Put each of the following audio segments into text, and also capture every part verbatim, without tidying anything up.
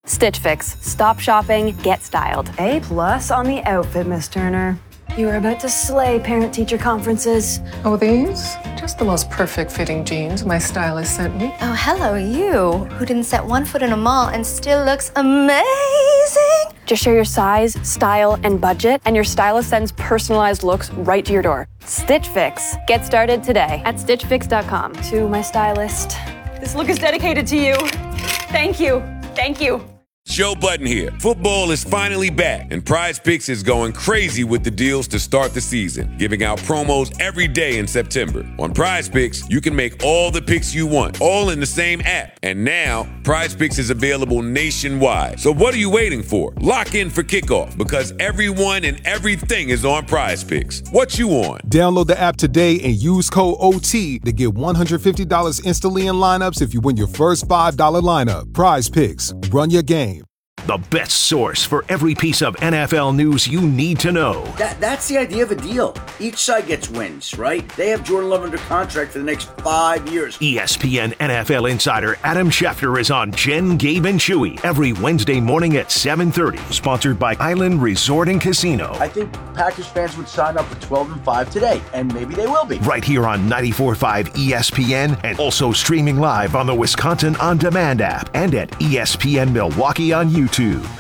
Stitch Fix. Stop shopping, get styled. A plus on the outfit, Miss Turner. You are about to slay parent-teacher conferences. Oh, these? Just the most perfect fitting jeans my stylist sent me. Oh, hello, you, who didn't set one foot in a mall and still looks amazing. Just share your size, style, and budget, and your stylist sends personalized looks right to your door. Stitch Fix. Get started today at stitch fix dot com. To my stylist. This look is dedicated to you. Thank you. Thank you. Joe Budden here. Football is finally back, and Prize Picks is going crazy with the deals to start the season, giving out promos every day in September. On Prize Picks, you can make all the picks you want, all in the same app. And now, Prize Picks is available nationwide. So what are you waiting for? Lock in for kickoff, because everyone and everything is on Prize Picks. What you on? Download the app today and use code O T to get one hundred fifty dollars instantly in lineups if you win your first five dollars lineup. Prize Picks. Run your game. The best source for every piece of N F L news you need to know. That, that's the idea of a deal. Each side gets wins, right? They have Jordan Love under contract for the next five years. E S P N N F L insider Adam Schefter is on Jen, Gabe, and Chewy every Wednesday morning at seven thirty. Sponsored by Island Resort and Casino. I think Packers fans would sign up for twelve and five today, and maybe they will be. Right here on ninety-four point five E S P N, and also streaming live on the Wisconsin On Demand app and at E S P N Milwaukee on YouTube.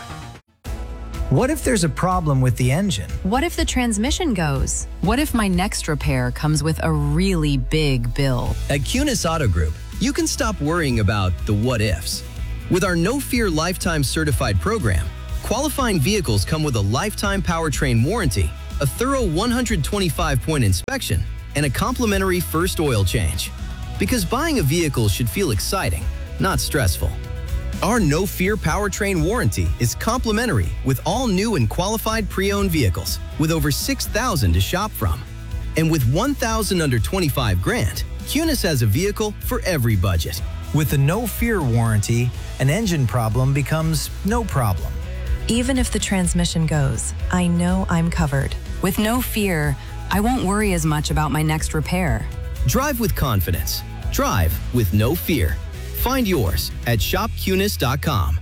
What if there's a problem with the engine? What if the transmission goes? What if my next repair comes with a really big bill? At Kunis Auto Group, you can stop worrying about the what ifs. With our No Fear Lifetime Certified program, qualifying vehicles come with a lifetime powertrain warranty, a thorough one hundred twenty-five point inspection, and a complimentary first oil change. Because buying a vehicle should feel exciting, not stressful. Our No Fear powertrain warranty is complimentary with all new and qualified pre-owned vehicles with over six thousand to shop from. And with one thousand under twenty-five grand, Kunis has a vehicle for every budget. With the No Fear warranty, an engine problem becomes no problem. Even if the transmission goes, I know I'm covered. With No Fear, I won't worry as much about my next repair. Drive with confidence. Drive with No Fear. Find yours at shop kunis dot com.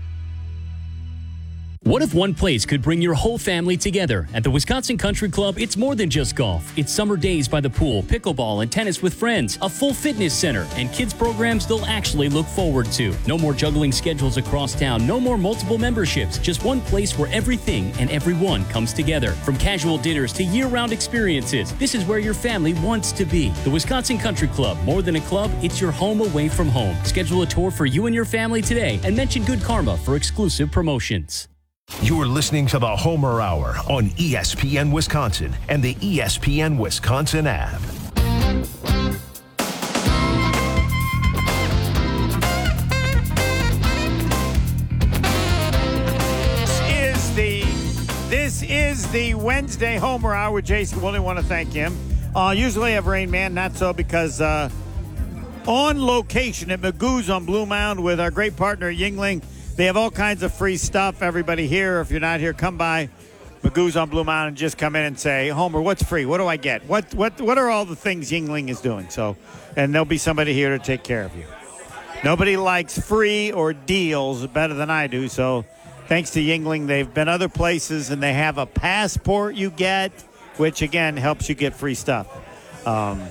What if one place could bring your whole family together? At the Wisconsin Country Club, it's more than just golf. It's summer days by the pool, pickleball, and tennis with friends, a full fitness center, and kids programs they'll actually look forward to. No more juggling schedules across town, no more multiple memberships, just one place where everything and everyone comes together. From casual dinners to year-round experiences, this is where your family wants to be. The Wisconsin Country Club, more than a club, it's your home away from home. Schedule a tour for you and your family today and mention Good Karma for exclusive promotions. You're listening to the Homer Hour on E S P N Wisconsin and the E S P N Wisconsin app. This is the this is the Wednesday Homer Hour with Jason Woolley. Want to thank him. Uh, usually I have Rain Man, not so because uh, on location at Magoo's on Blue Mound with our great partner Yingling. They have all kinds of free stuff. Everybody here, if you're not here, come by Magoo's on Blue Mountain and just come in and say, Homer, what's free? What do I get? What what what are all the things Yingling is doing? So, and there'll be somebody here to take care of you. Nobody likes free or deals better than I do. So thanks to Yingling, they've been other places, and they have a passport you get, which, again, helps you get free stuff. Um,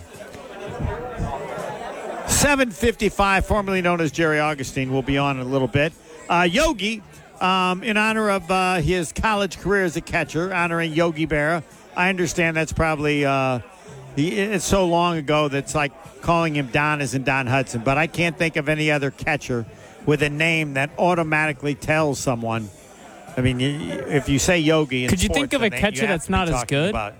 seven fifty-five, formerly known as Jerry Augustine, will be on in a little bit. Uh, Yogi, um, in honor of uh, his college career as a catcher, honoring Yogi Berra. I understand that's probably uh, he, it's so long ago that's like calling him Don isn't Don Hudson, but I can't think of any other catcher with a name that automatically tells someone. I mean, if you say Yogi, in could you sports, think of a catcher that's not as good? About.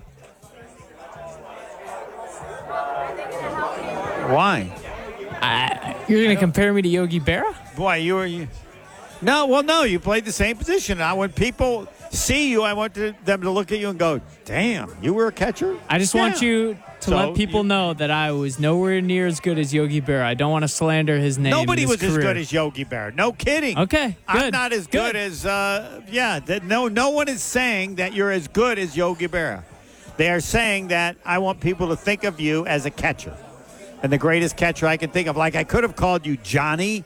Why? Uh, you're going to compare me to Yogi Berra? Boy, you were. You, No, well, no, you played the same position. Now, when people see you, I want to, them to look at you and go, damn, you were a catcher? I just yeah. want you to so let people you, know that I was nowhere near as good as Yogi Berra. I don't want to slander his name. Nobody his was career. as good as Yogi Berra. No kidding. Okay, good. I'm not as good, good. as, uh, yeah, that, no, no one is saying that you're as good as Yogi Berra. They are saying that I want people to think of you as a catcher. And the greatest catcher I can think of, like I could have called you Johnny,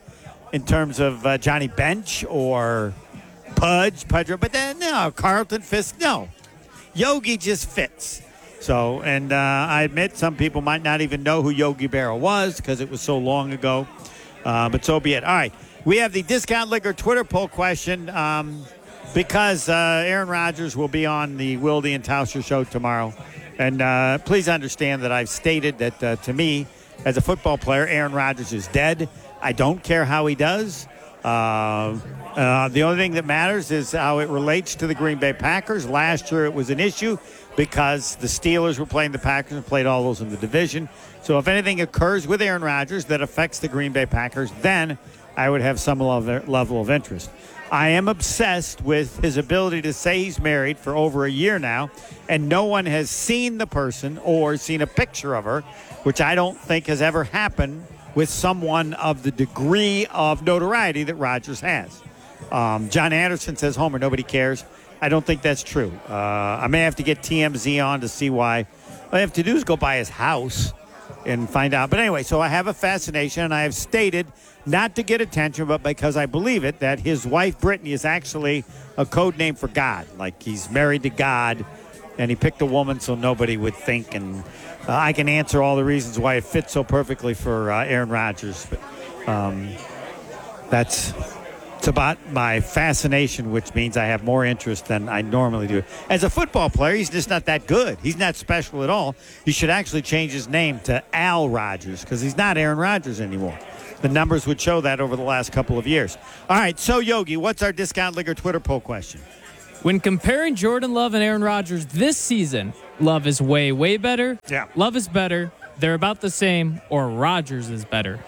in terms of uh, Johnny Bench or Pudge, Pudge, but then no, Carlton Fisk, no. Yogi just fits. So, and uh, I admit some people might not even know who Yogi Berra was because it was so long ago, uh, but so be it. All right, we have the Discount Liquor Twitter poll question um, because uh, Aaron Rodgers will be on the Wilde and Tauscher show tomorrow. And uh, please understand that I've stated that uh, to me, as a football player, Aaron Rodgers is dead. I don't care how he does. Uh, uh, the only thing that matters is how it relates to the Green Bay Packers. Last year it was an issue because the Steelers were playing the Packers and played all those in the division. So if anything occurs with Aaron Rodgers that affects the Green Bay Packers, then I would have some level of interest. I am obsessed with his ability to say he's married for over a year now, and no one has seen the person or seen a picture of her, which I don't think has ever happened with someone of the degree of notoriety that Rodgers has. Um, John Anderson says, Homer, nobody cares. I don't think that's true. Uh, I may have to get T M Z on to see why. All I have to do is go by his house and find out. But anyway, so I have a fascination, and I have stated, not to get attention, but because I believe it, that his wife, Brittany, is actually a code name for God. Like he's married to God, and he picked a woman so nobody would think. And uh, I can answer all the reasons why it fits so perfectly for uh, Aaron Rodgers. But um, that's it's about my fascination, which means I have more interest than I normally do. As a football player, he's just not that good. He's not special at all. He should actually change his name to Al Rodgers because he's not Aaron Rodgers anymore. The numbers would show that over the last couple of years. All right, so Yogi, what's our Discount Liquor Twitter poll question? When comparing Jordan Love and Aaron Rodgers this season, Love is way, way better. Yeah. Love is better. They're about the same, or Rodgers is better.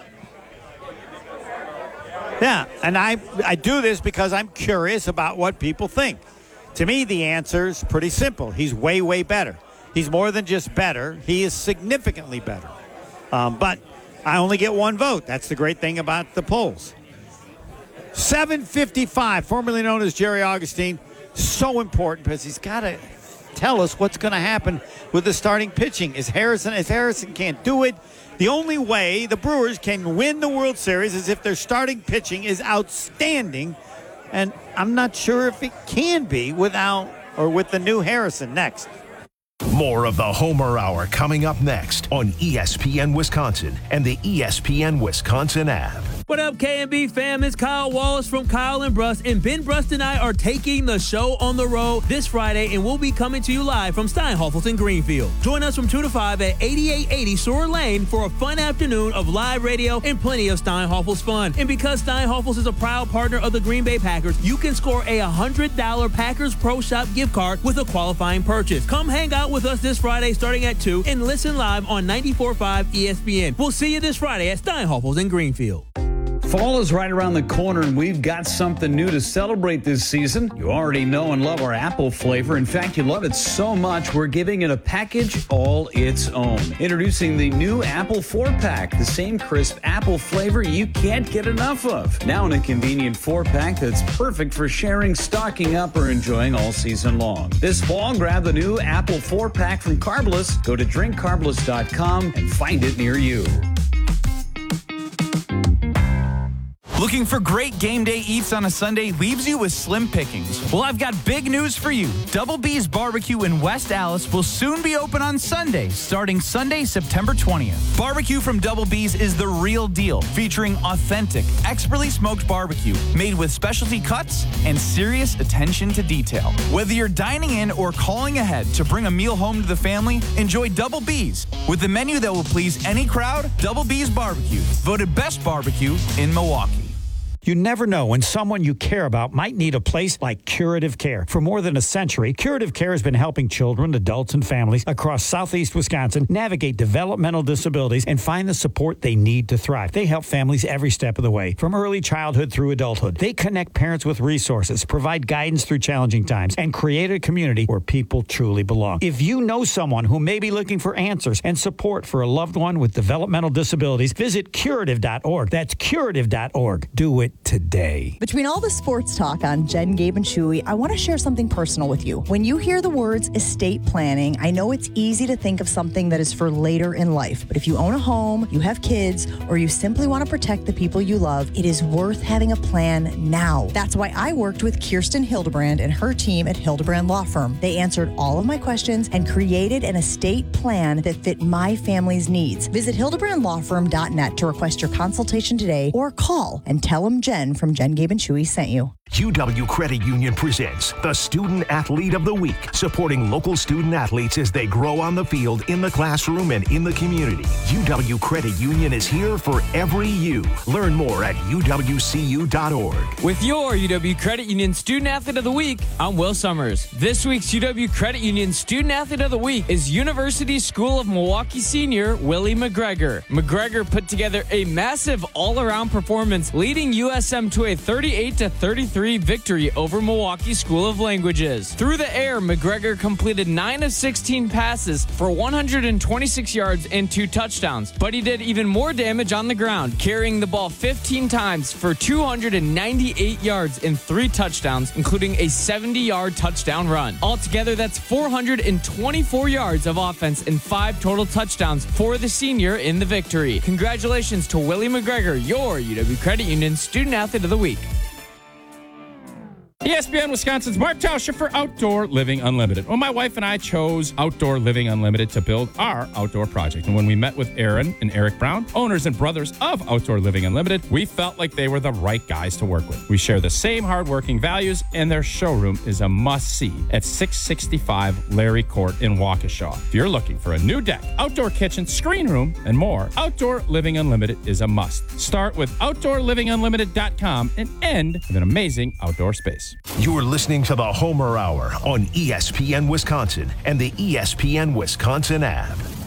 Yeah, and I, I do this because I'm curious about what people think. To me, the answer is pretty simple. He's way, way better. He's more than just better. He is significantly better. Um, but I only get one vote. That's the great thing about the polls. seven fifty-five, formerly known as Jerry Augustine, so important because he's got to tell us what's going to happen with the starting pitching. Is Harrison, if Harrison can't do it, the only way the Brewers can win the World Series is if their starting pitching is outstanding, and I'm not sure if it can be without or with the new Harrison next. More of the Homer Hour coming up next on E S P N Wisconsin and the E S P N Wisconsin app. What up, K and B fam? It's Kyle Wallace from Kyle and Brust, and Ben Brust and I are taking the show on the road this Friday, and we'll be coming to you live from Steinhoffels in Greenfield. Join us from two to five at eighty-eight eighty Seward Lane for a fun afternoon of live radio and plenty of Steinhoffels fun. And because Steinhoffels is a proud partner of the Green Bay Packers, you can score a one hundred dollars Packers Pro Shop gift card with a qualifying purchase. Come hang out with us this Friday starting at two and listen live on ninety-four point five E S P N. We'll see you this Friday at Steinhoffels in Greenfield. Fall is right around the corner, and we've got something new to celebrate this season. You already know and love our apple flavor. In fact, you love it so much, we're giving it a package all its own. Introducing the new Apple four-pack, the same crisp apple flavor you can't get enough of. Now in a convenient four-pack that's perfect for sharing, stocking up, or enjoying all season long. This fall, grab the new Apple four-pack from Carbless. Go to drink carbless dot com and find it near you. Looking for great game day eats on a Sunday leaves you with slim pickings. Well, I've got big news for you. Double B's Barbecue in West Allis will soon be open on Sunday, starting Sunday, September twentieth. Barbecue from Double B's is the real deal, featuring authentic, expertly smoked barbecue made with specialty cuts and serious attention to detail. Whether you're dining in or calling ahead to bring a meal home to the family, enjoy Double B's. With a menu that will please any crowd, Double B's Barbecue, voted best barbecue in Milwaukee. You never know when someone you care about might need a place like Curative Care. For more than a century, Curative Care has been helping children, adults, and families across southeast Wisconsin navigate developmental disabilities and find the support they need to thrive. They help families every step of the way, from early childhood through adulthood. They connect parents with resources, provide guidance through challenging times, and create a community where people truly belong. If you know someone who may be looking for answers and support for a loved one with developmental disabilities, visit curative dot org. That's curative dot org. Do it it today. Between all the sports talk on Jen, Gabe, and Chewy, I want to share something personal with you. When you hear the words estate planning, I know it's easy to think of something that is for later in life. But if you own a home, you have kids, or you simply want to protect the people you love, it is worth having a plan now. That's why I worked with Kirsten Hildebrand and her team at Hildebrand Law Firm. They answered all of my questions and created an estate plan that fit my family's needs. Visit hildebrand law firm dot net to request your consultation today, or call and tell them Jen from Jen, Gabe, and Chewy sent you. U W Credit Union presents the Student Athlete of the Week, supporting local student athletes as they grow on the field, in the classroom, and in the community. U W Credit Union is here for every U. Learn more at U W C U dot org. With your U W Credit Union Student Athlete of the Week, I'm Will Summers. This week's U W Credit Union Student Athlete of the Week is University School of Milwaukee senior Willie McGregor. McGregor put together a massive all-around performance, leading U S M to a thirty-eight to thirty-three victory over Milwaukee School of Languages. Through the air, McGregor completed nine of sixteen passes for one hundred twenty-six yards and two touchdowns, but he did even more damage on the ground, carrying the ball fifteen times for two hundred ninety-eight yards and three touchdowns, including a seventy-yard touchdown run. Altogether, that's four hundred twenty-four yards of offense and five total touchdowns for the senior in the victory. Congratulations to Willie McGregor, your U W Credit Union Student Athlete of the Week. E S P N Wisconsin's Mark Tauscher for Outdoor Living Unlimited. Well, my wife and I chose Outdoor Living Unlimited to build our outdoor project. And when we met with Aaron and Eric Brown, owners and brothers of Outdoor Living Unlimited, we felt like they were the right guys to work with. We share the same hardworking values, and their showroom is a must-see at six sixty-five Larry Court in Waukesha. If you're looking for a new deck, outdoor kitchen, screen room, and more, Outdoor Living Unlimited is a must. Start with outdoor living unlimited dot com and end with an amazing outdoor space. You're listening to the Homer Hour on E S P N Wisconsin and the E S P N Wisconsin app.